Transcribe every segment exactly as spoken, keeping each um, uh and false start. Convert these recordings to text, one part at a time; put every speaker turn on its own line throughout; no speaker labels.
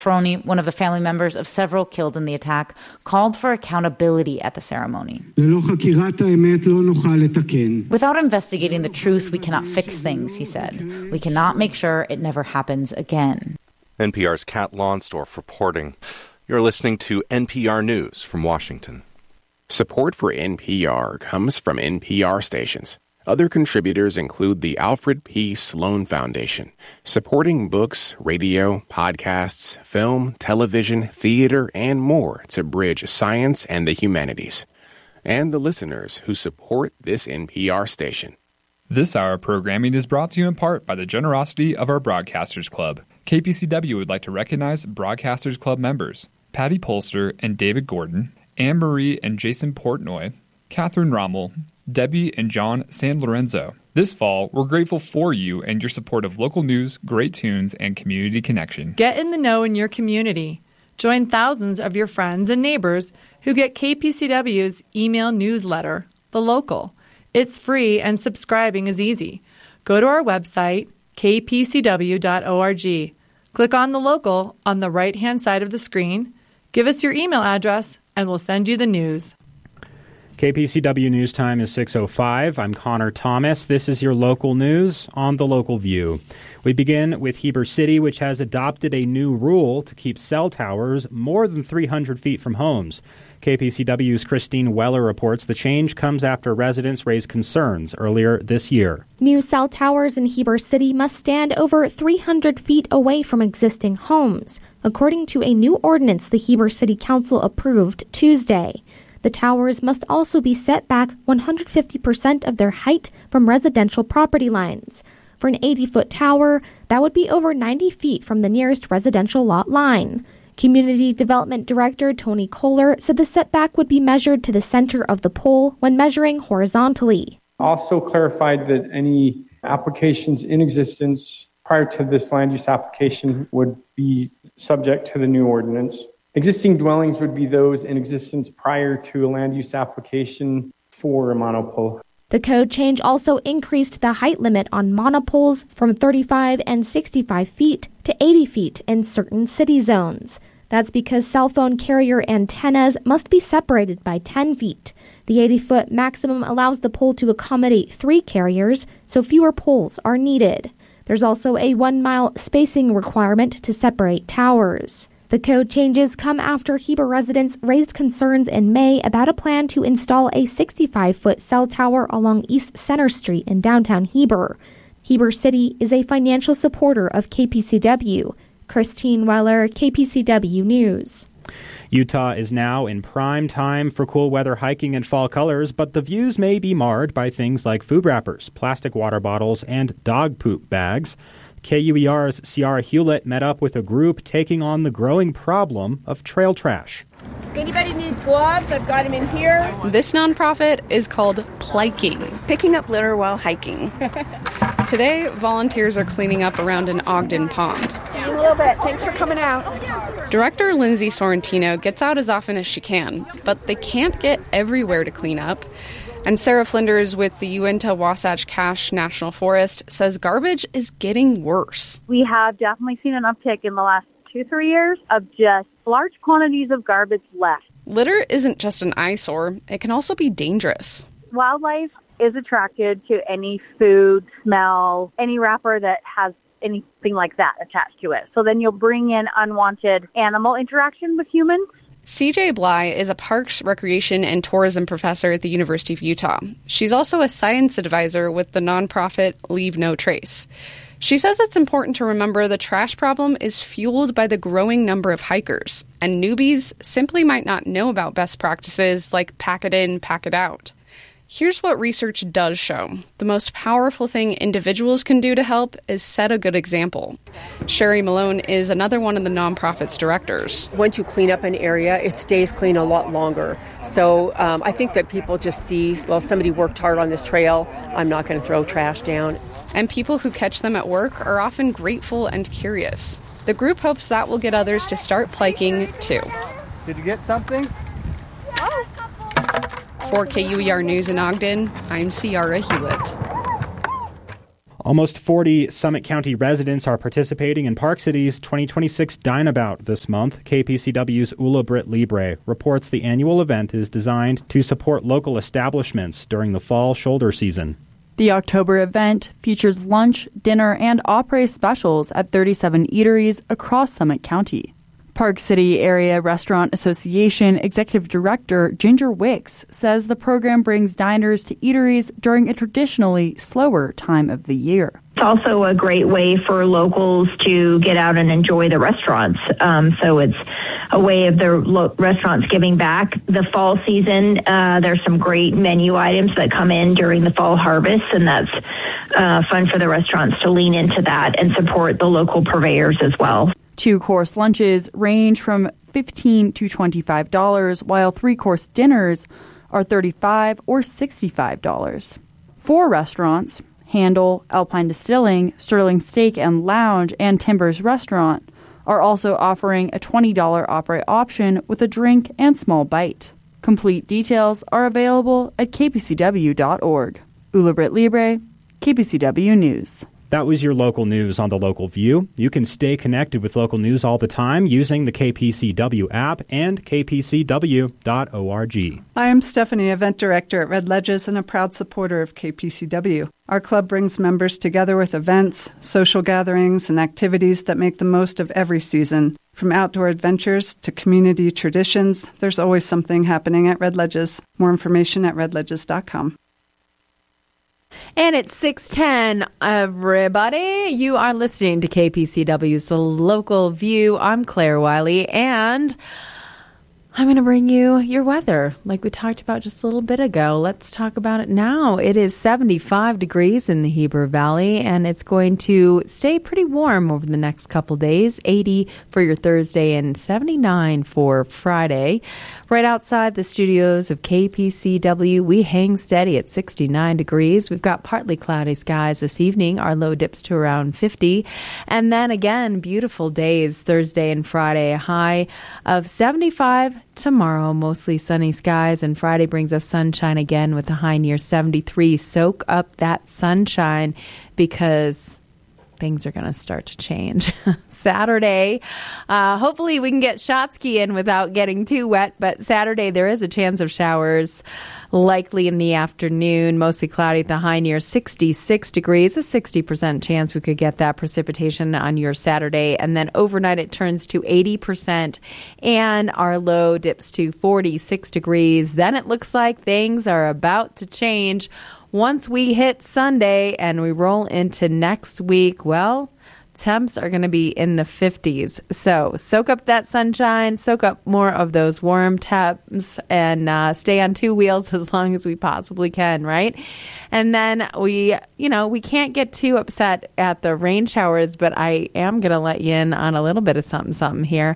Froni, one of the family members of several killed in the attack, called for accountability at the ceremony. Without investigating the truth, we cannot fix things, he said. We cannot make sure it never happens again.
N P R's Kat Lonsdorf reporting. You're listening to N P R News from Washington.
Support for N P R comes from N P R stations. Other contributors include the Alfred P. Sloan Foundation, supporting books, radio, podcasts, film, television, theater, and more to bridge science and the humanities. And the listeners who support this N P R station.
This hour of programming is brought to you in part by the generosity of our Broadcasters Club. K P C W would like to recognize Broadcasters Club members Patty Polster and David Gordon, Anne Marie and Jason Portnoy, Catherine Rommel, Debbie and John San Lorenzo. This fall, we're grateful for you and your support of local news, great tunes, and community connection.
Get in the know in your community. Join thousands of your friends and neighbors who get K P C W's email newsletter, The Local. It's free and subscribing is easy. Go to our website, k p c w dot org. Click on The Local on the right-hand side of the screen. Give us your email address, and we'll send you the news.
K P C W News Time is six oh five. I'm Connor Thomas. This is your local news on The Local View. We begin with Heber City, which has adopted a new rule to keep cell towers more than three hundred feet from homes. K P C W's Christine Weller reports the change comes after residents raised concerns earlier this year.
New cell towers in Heber City must stand over three hundred feet away from existing homes, according to a new ordinance the Heber City Council approved Tuesday. The towers must also be set back one hundred fifty percent of their height from residential property lines. For an eighty-foot tower, that would be over ninety feet from the nearest residential lot line. Community Development Director Tony Kohler said the setback would be measured to the center of the pole when measuring horizontally.
Also clarified that any applications in existence prior to this land use application would be subject to the new ordinance. Existing dwellings would be those in existence prior to a land use application for a monopole.
The code change also increased the height limit on monopoles from thirty-five and sixty-five feet to eighty feet in certain city zones. That's because cell phone carrier antennas must be separated by ten feet. The eighty-foot maximum allows the pole to accommodate three carriers, so fewer poles are needed. There's also a one-mile spacing requirement to separate towers. The code changes come after Heber residents raised concerns in May about a plan to install a sixty-five-foot cell tower along East Center Street in downtown Heber. Heber City is a financial supporter of K P C W. Christine Weller, K P C W News.
Utah is now in prime time for cool weather hiking and fall colors, but the views may be marred by things like food wrappers, plastic water bottles, and dog poop bags. K U E R's Ciara Hewlett met up with a group taking on the growing problem of trail trash.
If anybody needs gloves, I've got them in here.
This nonprofit is called Pliking.
Picking up litter while hiking.
Today, volunteers are cleaning up around an Ogden pond.
See you in a little bit. Thanks for coming out.
Director Lindsay Sorrentino gets out as often as she can, but they can't get everywhere to clean up. And Sarah Flinders with the Uinta Wasatch Cache National Forest says garbage is getting worse.
We have definitely seen an uptick in the last two, three years of just large quantities of garbage left.
Litter isn't just an eyesore, it can also be dangerous.
Wildlife is attracted to any food, smell, any wrapper that has anything like that attached to it. So then you'll bring in unwanted animal interaction with humans.
C J Bly is a parks, recreation, and tourism professor at the University of Utah. She's also a science advisor with the nonprofit Leave No Trace. She says it's important to remember the trash problem is fueled by the growing number of hikers, and newbies simply might not know about best practices like pack it in, pack it out. Here's what research does show. The most powerful thing individuals can do to help is set a good example. Sherry Malone is another one of the nonprofit's directors.
Once you clean up an area, it stays clean a lot longer. So um, I think that people just see, well, somebody worked hard on this trail, I'm not going to throw trash down.
And people who catch them at work are often grateful and curious. The group hopes that will get others to start pliking, too.
Did you get something?
For K U E R News in Ogden, I'm Ciara Hewlett.
Almost forty Summit County residents are participating in Park City's twenty twenty-six Dine-About this month. K P C W's Ula Britt Libre reports the annual event is designed to support local establishments during the fall shoulder season.
The October event features lunch, dinner, and après specials at thirty-seven eateries across Summit County. Park City Area Restaurant Association Executive Director Ginger Wicks says the program brings diners to eateries during a traditionally slower time of the year.
It's also a great way for locals to get out and enjoy the restaurants. Um, so it's a way of the lo- restaurants giving back. The fall season, uh, there's some great menu items that come in during the fall harvest, and that's uh, fun for the restaurants to lean into that and support the local purveyors as well.
Two-course lunches range from fifteen dollars to twenty-five dollars, while three-course dinners are thirty-five dollars or sixty-five dollars. Four restaurants, Handle, Alpine Distilling, Sterling Steak and Lounge, and Timbers Restaurant, are also offering a twenty dollars après option with a drink and small bite. Complete details are available at k p c w dot org. Ula Britt Libre, K P C W News.
That was your local news on the Local View. You can stay connected with local news all the time using the K P C W app and k p c w dot org.
I am Stephanie, Event Director at Red Ledges and a proud supporter of K P C W. Our club brings members together with events, social gatherings, and activities that make the most of every season. From outdoor adventures to community traditions, there's always something happening at Red Ledges. More information at red ledges dot com.
And it's six ten, everybody. You are listening to K P C W's The Local View. I'm Claire Wiley, and I'm going to bring you your weather like we talked about just a little bit ago. Let's talk about it now. It is seventy-five degrees in the Heber Valley, and it's going to stay pretty warm over the next couple days. eighty for your Thursday and seventy-nine for Friday. Right outside the studios of K P C W, we hang steady at sixty-nine degrees. We've got partly cloudy skies this evening. Our low dips to around fifty. And then again, beautiful days Thursday and Friday. A high of seventy-five tomorrow, mostly sunny skies, and Friday brings us sunshine again with a high near seventy-three. Soak up that sunshine because things are going to start to change. Saturday, uh, hopefully we can get shot skiing without getting too wet, but Saturday there is a chance of showers, likely in the afternoon, mostly cloudy at the high near sixty-six degrees, a sixty percent chance we could get that precipitation on your Saturday, and then overnight it turns to eighty percent, and our low dips to forty-six degrees. Then it looks like things are about to change. Once we hit Sunday and we roll into next week, well, temps are going to be in the fifties. So soak up that sunshine, soak up more of those warm temps, and uh, stay on two wheels as long as we possibly can, right? And then we, you know, we can't get too upset at the rain showers, but I am going to let you in on a little bit of something, something here.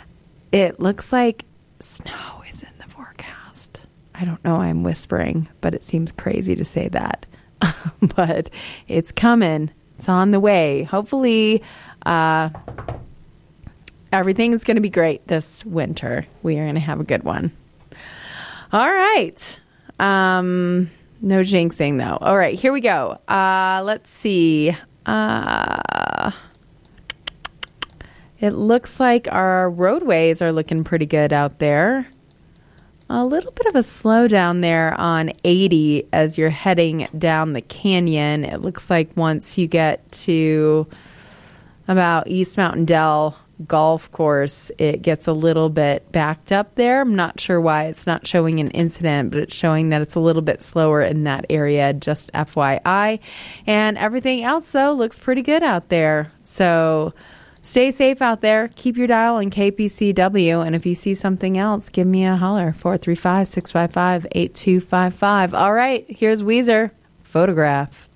It looks like snow is in the forecast. I don't know, I'm whispering, but it seems crazy to say that. But it's coming. It's on the way. Hopefully, uh, everything is going to be great this winter. We are going to have a good one. All right. Um, no jinxing, though. All right, here we go. Uh, let's see. Uh, it looks like our roadways are looking pretty good out there. A little bit of a slowdown there on eighty as you're heading down the canyon. It looks like once you get to about East Mountain Dell Golf Course, it gets a little bit backed up there. I'm not sure why it's not showing an incident, but it's showing that it's a little bit slower in that area, just F Y I. And everything else, though, looks pretty good out there. So stay safe out there. Keep your dial on K P C W. And if you see something else, give me a holler. four three five, six five five, eight two five five. All right, here's Weezer. Photograph.